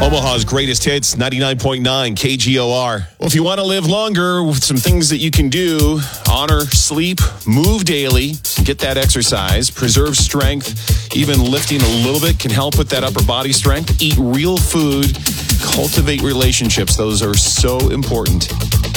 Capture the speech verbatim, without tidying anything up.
Omaha's greatest hits, ninety-nine point nine K G O R. Well, if you want to live longer with some things that you can do, honor sleep, move daily, get that exercise, preserve strength, even lifting a little bit can help with that upper body strength. Eat real food, cultivate relationships. Those are so important.